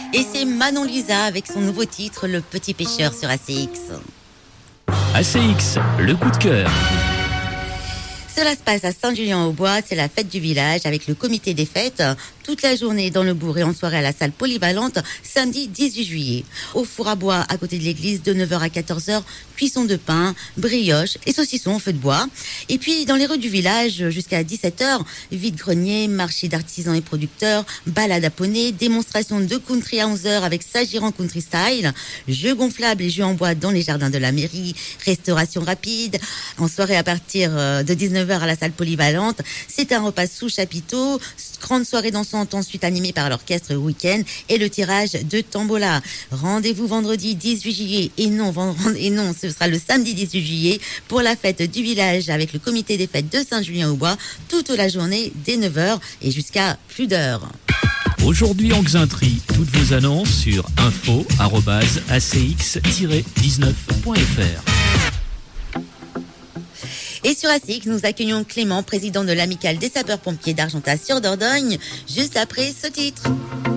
Et c'est Manon Lisa avec son nouveau titre, Le Petit Pêcheur sur ACX. ACX, le coup de cœur. Cela se passe à Saint-Julien-au-Bois, c'est la fête du village avec le comité des fêtes, toute la journée dans le bourg et en soirée à la salle polyvalente, samedi 18 juillet. Au four à bois à côté de l'église de 9h à 14h, cuisson de pain, brioche et saucisson au feu de bois. Et puis dans les rues du village jusqu'à 17h, vide-grenier, marché d'artisans et producteurs, balade à poney, démonstration de country à 11h avec Sagiran Country Style, jeux gonflables et jeux en bois dans les jardins de la mairie, restauration rapide, en soirée à partir de 19h à la salle polyvalente. C'est un repas sous chapiteau, grande soirée dansante ensuite animée par l'orchestre week-end et le tirage de Tambola. Rendez-vous vendredi 18 juillet et non, ce sera le samedi 18 juillet pour la fête du village avec le comité des fêtes de Saint-Julien-au-Bois toute la journée dès 9h et jusqu'à plus d'heures. Aujourd'hui en Xainterie, toutes vos annonces sur info@acx-19.fr. Et sur ACX, nous accueillons Clément, président de l'amicale des sapeurs-pompiers d'Argentat sur Dordogne, juste après ce titre.